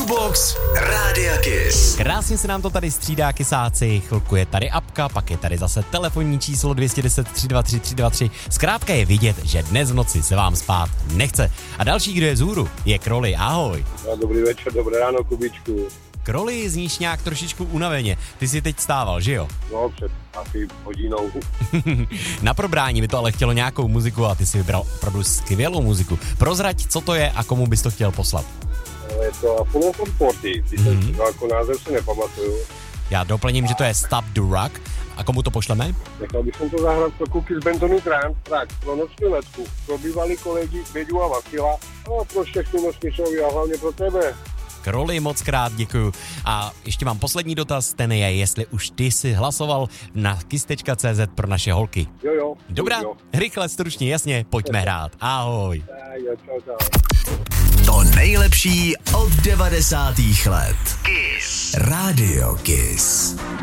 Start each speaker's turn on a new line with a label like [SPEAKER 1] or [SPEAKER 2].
[SPEAKER 1] Jukebox Rádia Kiss.
[SPEAKER 2] Krásně se nám to tady střídá, kysáci. Chvilku je tady apka, pak je tady zase telefonní číslo 210 323 323. Zkrátka je vidět, že dnes v noci se vám spát nechce. A další, kdo je vzhůru, je Kroli. Ahoj.
[SPEAKER 3] No, dobrý večer, dobré ráno, Kubičku.
[SPEAKER 2] Kroli, zníš nějak trošičku unaveně. Ty jsi teď stával, že jo?
[SPEAKER 3] No, před asi hodinou.
[SPEAKER 2] Na probrání by to ale chtělo nějakou muziku a ty si vybral opravdu skvělou muziku. Prozrať, co to je a komu bys to chtěl poslat.
[SPEAKER 3] Je to Apollo 40, jako název si nepamatuju.
[SPEAKER 2] Já doplním, že to je Stop the Rock. A komu to pošleme?
[SPEAKER 3] Nechal bych to zahrát pro kluky z Bentonu Trans, pro noční letku, pro bývalý kolegy Beďu a Vakila, a pro všechny noční šovy a hlavně pro tebe.
[SPEAKER 2] Kroli, moc krát děkuju. A ještě mám poslední dotaz, ten je, jestli už ty si hlasoval na kiss.cz pro naše holky.
[SPEAKER 3] Jo.
[SPEAKER 2] Dobrá,
[SPEAKER 3] jo.
[SPEAKER 2] rychle, stručně, jasně, pojďme hrát. Ahoj.
[SPEAKER 3] Jo, čau.
[SPEAKER 1] To nejlepší od 90. let. Kiss. Radio Kiss.